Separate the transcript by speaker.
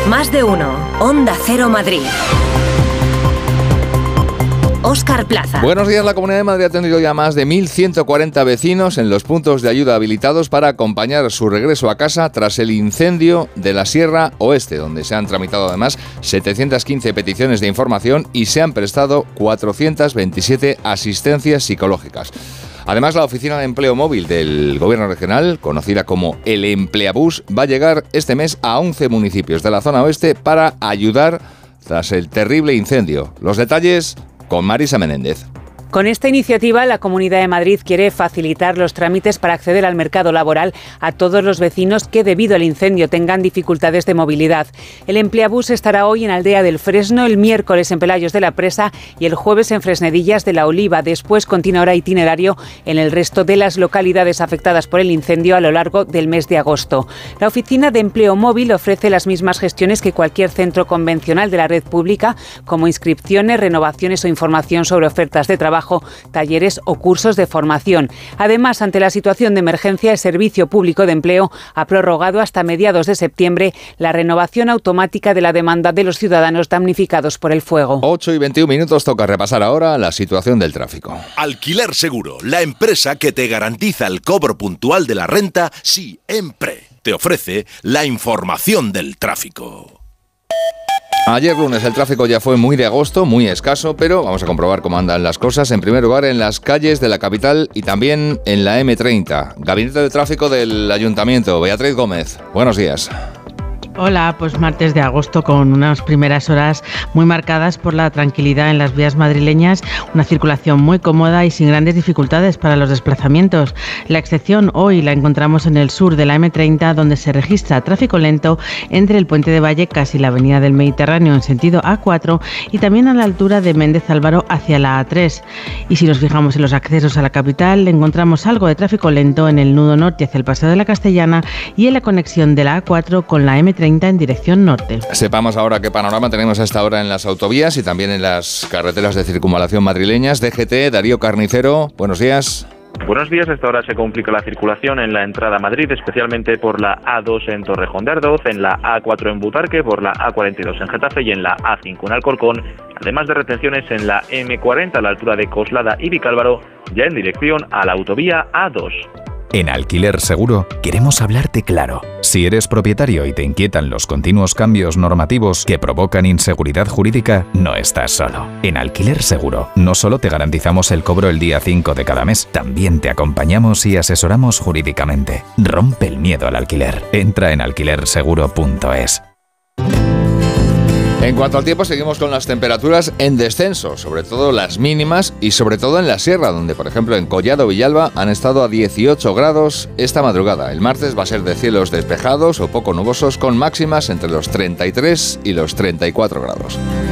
Speaker 1: Más de uno. Onda Cero Madrid. Óscar Plaza.
Speaker 2: Buenos días. La Comunidad de Madrid ha tenido ya más de 1.140 vecinos en los puntos de ayuda habilitados para acompañar su regreso a casa tras el incendio de la Sierra Oeste, donde se han tramitado además 715 peticiones de información y se han prestado 427 asistencias psicológicas. Además, la Oficina de Empleo Móvil del Gobierno Regional, conocida como el Empleabús, va a llegar este mes a 11 municipios de la zona oeste para ayudar tras el terrible incendio. Los detalles con Marisa Menéndez.
Speaker 3: Con esta iniciativa, la Comunidad de Madrid quiere facilitar los trámites para acceder al mercado laboral a todos los vecinos que, debido al incendio, tengan dificultades de movilidad. El Empleabús estará hoy en Aldea del Fresno, el miércoles en Pelayos de la Presa y el jueves en Fresnedillas de la Oliva. Después continuará itinerario en el resto de las localidades afectadas por el incendio a lo largo del mes de agosto. La Oficina de Empleo Móvil ofrece las mismas gestiones que cualquier centro convencional de la red pública, como inscripciones, renovaciones o información sobre ofertas de trabajo, talleres o cursos de formación. Además, ante la situación de emergencia, el Servicio Público de Empleo ha prorrogado hasta mediados de septiembre la renovación automática de la demanda de los ciudadanos damnificados por el fuego.
Speaker 2: 8:21, toca repasar ahora la situación del tráfico.
Speaker 4: Alquiler Seguro, la empresa que te garantiza el cobro puntual de la renta siempre. Te ofrece la información del tráfico.
Speaker 2: Ayer lunes el tráfico ya fue muy de agosto, muy escaso, pero vamos a comprobar cómo andan las cosas. En primer lugar, en las calles de la capital y también en la M30. Gabinete de Tráfico del Ayuntamiento. Beatriz Gómez, buenos días.
Speaker 5: Hola, pues martes de agosto con unas primeras horas muy marcadas por la tranquilidad en las vías madrileñas, una circulación muy cómoda y sin grandes dificultades para los desplazamientos. La excepción hoy la encontramos en el sur de la M30, donde se registra tráfico lento entre el Puente de Vallecas y la Avenida del Mediterráneo en sentido A4 y también a la altura de Méndez Álvaro hacia la A3. Y si nos fijamos en los accesos a la capital, encontramos algo de tráfico lento en el nudo norte hacia el Paseo de la Castellana y en la conexión de la A4 con la M30 en dirección norte.
Speaker 2: Sepamos ahora qué panorama tenemos a esta hora en las autovías y también en las carreteras de circunvalación madrileñas. DGT, Darío Carnicero, buenos días.
Speaker 6: Buenos días. A esta hora se complica la circulación en la entrada a Madrid, especialmente por la A2 en Torrejón de Ardoz, en la A4 en Butarque, por la A42 en Getafe y en la A5 en Alcorcón, además de retenciones en la M40 a la altura de Coslada y Vicálvaro, ya en dirección a la autovía A2.
Speaker 7: En Alquiler Seguro queremos hablarte claro. Si eres propietario y te inquietan los continuos cambios normativos que provocan inseguridad jurídica, no estás solo. En Alquiler Seguro no solo te garantizamos el cobro el día 5 de cada mes, también te acompañamos y asesoramos jurídicamente. Rompe el miedo al alquiler. Entra en alquilerseguro.es.
Speaker 2: En cuanto al tiempo, seguimos con las temperaturas en descenso, sobre todo las mínimas y sobre todo en la sierra, donde por ejemplo en Collado Villalba han estado a 18 grados esta madrugada. El martes va a ser de cielos despejados o poco nubosos con máximas entre los 33 y los 34 grados.